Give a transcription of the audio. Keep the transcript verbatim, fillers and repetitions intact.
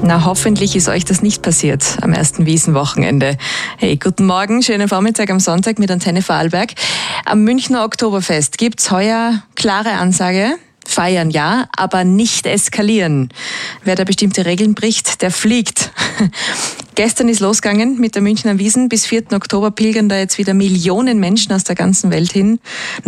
Na, hoffentlich ist euch das nicht passiert am ersten Wiesenwochenende. Hey, guten Morgen, schönen Vormittag am Sonntag mit Antenne Vorarlberg. Am Münchner Oktoberfest gibt's heuer klare Ansage. Feiern ja, aber nicht eskalieren. Wer da bestimmte Regeln bricht, der fliegt. Gestern ist losgegangen mit der Münchner Wiesn. Bis vierten Oktober pilgern da jetzt wieder Millionen Menschen aus der ganzen Welt hin.